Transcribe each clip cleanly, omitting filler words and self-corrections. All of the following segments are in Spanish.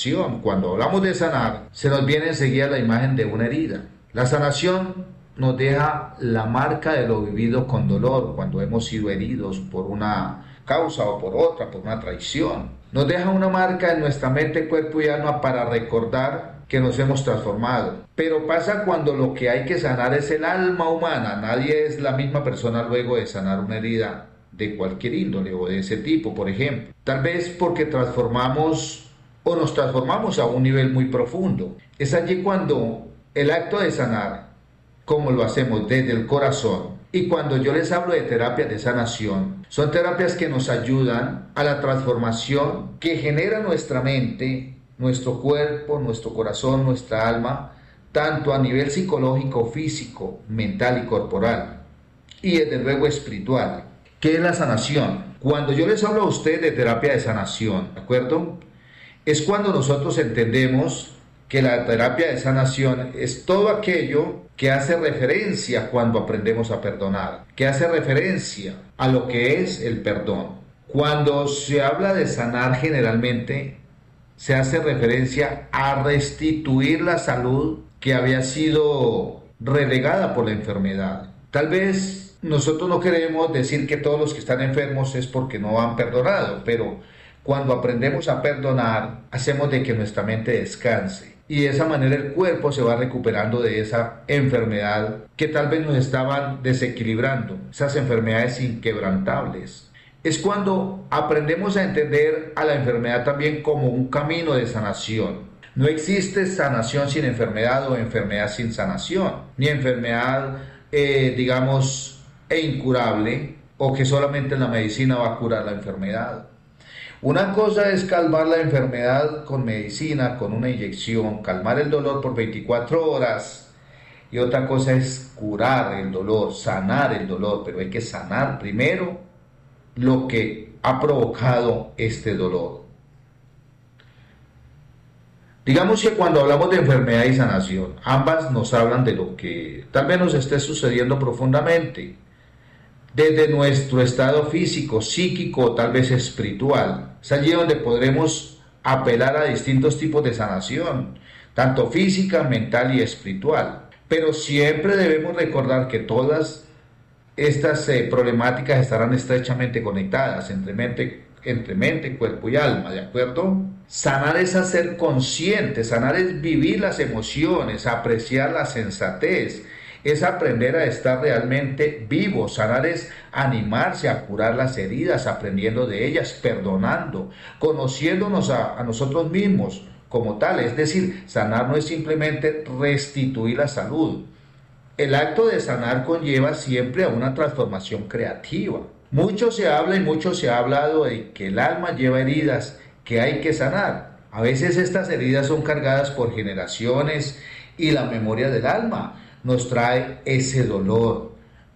Cuando hablamos de sanar, se nos viene enseguida la imagen de una herida. La sanación nos deja la marca de lo vivido con dolor cuando hemos sido heridos por una causa o por otra, por una traición. Nos deja una marca en nuestra mente, cuerpo y alma para recordar que nos hemos transformado. Pero pasa cuando lo que hay que sanar es el alma humana. Nadie es la misma persona luego de sanar una herida de cualquier índole o de ese tipo, por ejemplo. Tal vez porque transformamos o nos transformamos a un nivel muy profundo. Es allí cuando el acto de sanar, como lo hacemos desde el corazón, y cuando yo les hablo de terapias de sanación, son terapias que nos ayudan a la transformación que genera nuestra mente, nuestro cuerpo, nuestro corazón, nuestra alma, tanto a nivel psicológico, físico, mental y corporal, y desde luego espiritual. ¿Qué es la sanación? Cuando yo les hablo a ustedes de terapia de sanación, ¿de acuerdo? Es cuando nosotros entendemos que la terapia de sanación es todo aquello que hace referencia cuando aprendemos a perdonar, que hace referencia a lo que es el perdón. Cuando se habla de sanar, generalmente se hace referencia a restituir la salud que había sido relegada por la enfermedad. Tal vez nosotros no queremos decir que todos los que están enfermos es porque no han perdonado, pero cuando aprendemos a perdonar, hacemos de que nuestra mente descanse. Y de esa manera el cuerpo se va recuperando de esa enfermedad que tal vez nos estaban desequilibrando, esas enfermedades inquebrantables. Es cuando aprendemos a entender a la enfermedad también como un camino de sanación. No existe sanación sin enfermedad o enfermedad sin sanación, ni enfermedad, incurable, o que solamente la medicina va a curar la enfermedad. Una cosa es calmar la enfermedad con medicina, con una inyección, calmar el dolor por 24 horas, y otra cosa es curar el dolor, sanar el dolor, pero hay que sanar primero lo que ha provocado este dolor. Digamos que cuando hablamos de enfermedad y sanación, ambas nos hablan de lo que tal vez nos esté sucediendo profundamente, desde nuestro estado físico, psíquico o tal vez espiritual. Es allí donde podremos apelar a distintos tipos de sanación, tanto física, mental y espiritual. Pero siempre debemos recordar que todas estas problemáticas estarán estrechamente conectadas entre mente, cuerpo y alma, ¿de acuerdo? Sanar es hacer consciente, sanar es vivir las emociones, apreciar la sensatez, es aprender a estar realmente vivo. Sanar es animarse a curar las heridas, aprendiendo de ellas, perdonando, conociéndonos a nosotros mismos como tal. Es decir, sanar no es simplemente restituir la salud. El acto de sanar conlleva siempre a una transformación creativa. Mucho se habla y mucho se ha hablado de que el alma lleva heridas que hay que sanar. A veces estas heridas son cargadas por generaciones y la memoria del alma nos trae ese dolor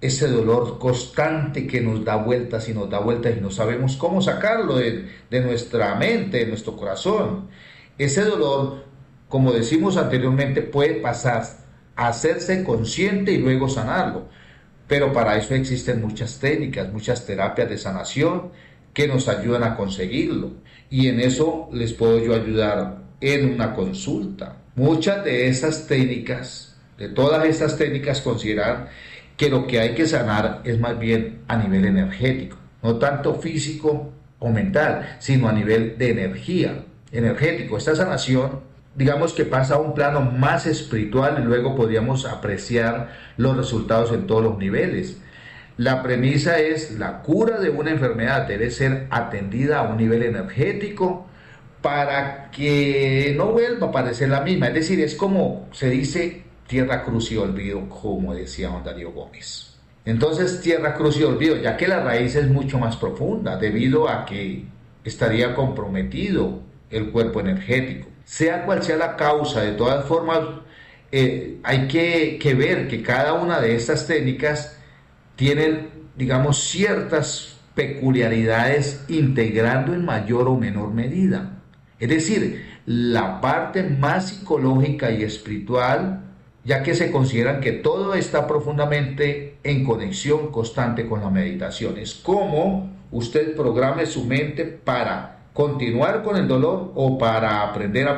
constante que nos da vueltas y nos da vueltas y no sabemos cómo sacarlo de nuestra mente, de nuestro corazón. Ese dolor, como decimos anteriormente, puede pasar a hacerse consciente y luego sanarlo. Pero para eso existen muchas técnicas, muchas terapias de sanación que nos ayudan a conseguirlo. Y en eso les puedo yo ayudar en una consulta. Muchas de esas técnicas, de todas estas técnicas, consideran que lo que hay que sanar es más bien a nivel energético, no tanto físico o mental, sino a nivel de energía, energético. Esta sanación, digamos que pasa a un plano más espiritual y luego podríamos apreciar los resultados en todos los niveles. La premisa es la cura de una enfermedad debe ser atendida a un nivel energético para que no vuelva a parecer la misma. Es decir, es como se dice tierra, cruz y olvido, como decía don Darío Gómez. Entonces, tierra, cruz y olvido, ya que la raíz es mucho más profunda, debido a que estaría comprometido el cuerpo energético. Sea cual sea la causa, de todas formas, hay que ver que cada una de estas técnicas tienen, digamos, ciertas peculiaridades integrando en mayor o menor medida. Es decir, la parte más psicológica y espiritual, ya que se consideran que todo está profundamente en conexión constante con la meditación. Es como usted programe su mente para continuar con el dolor o para aprender a